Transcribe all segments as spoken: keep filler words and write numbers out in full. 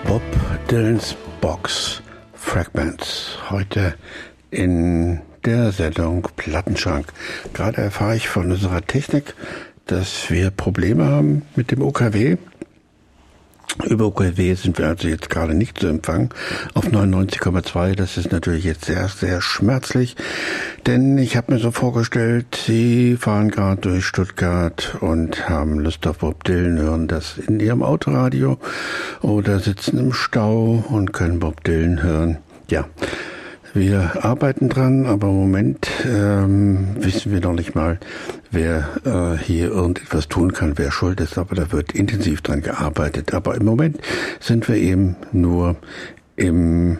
Bob Dylans Box Fragments. Heute in der Sendung Plattenschrank. Gerade erfahre ich von unserer Technik, dass wir Probleme haben mit dem O K W. Über O K W sind wir also jetzt gerade nicht zu empfangen auf neunundneunzig Komma zwei. Das ist natürlich jetzt sehr, sehr schmerzlich, denn ich habe mir so vorgestellt, Sie fahren gerade durch Stuttgart und haben Lust auf Bob Dylan, hören das in Ihrem Autoradio oder sitzen im Stau und können Bob Dylan hören. Ja, wir arbeiten dran, aber im Moment ähm, wissen wir noch nicht mal, wer äh, hier irgendetwas tun kann, wer schuld ist, aber da wird intensiv dran gearbeitet. Aber im Moment sind wir eben nur im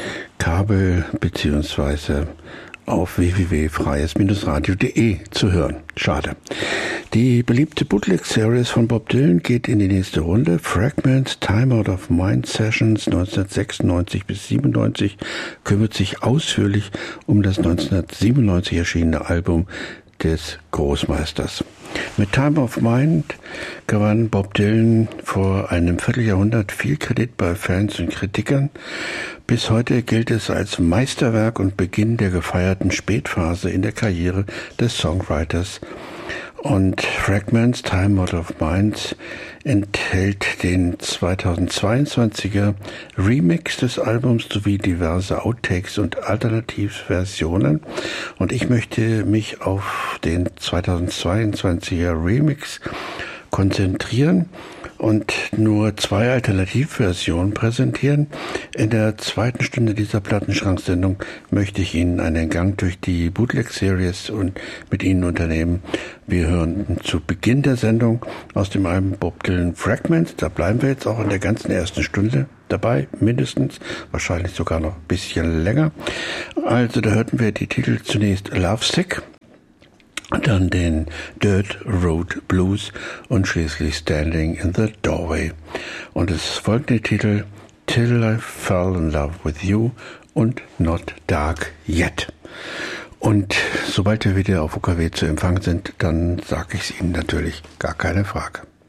Kabel beziehungsweise auf w w w punkt freies radio punkt de zu hören. Schade. Die beliebte Bootleg-Series von Bob Dylan geht in die nächste Runde. Fragments, Time Out of Mind Sessions neunzehnhundertsechsundneunzig bis siebenundneunzig kümmert sich ausführlich um das neunzehnhundertsiebenundneunzig erschienene Album des Großmeisters. Mit Time of Mind gewann Bob Dylan vor einem Vierteljahrhundert viel Kredit bei Fans und Kritikern. Bis heute gilt es als Meisterwerk und Beginn der gefeierten Spätphase in der Karriere des Songwriters. Und Fragments, Time Out of Mind enthält den zweitausendzweiundzwanziger Remix des Albums sowie diverse Outtakes und Alternativversionen. Und ich möchte mich auf den zweitausendzweiundzwanziger Remix konzentrieren und nur zwei Alternativversionen präsentieren. In der zweiten Stunde dieser Plattenschranksendung möchte ich Ihnen einen Gang durch die Bootleg-Series und mit Ihnen unternehmen. Wir hören zu Beginn der Sendung aus dem Album Bob Dylan Fragments. Da bleiben wir jetzt auch in der ganzen ersten Stunde dabei, mindestens, wahrscheinlich sogar noch ein bisschen länger. Also da hörten wir die Titel zunächst Lovesick, dann den Dirt Road Blues und schließlich Standing in the Doorway. Und es folgt der Titel Till I Fell in Love with You und Not Dark Yet. Und sobald wir wieder auf O K W zu empfangen sind, dann sage ich es Ihnen natürlich, gar keine Frage.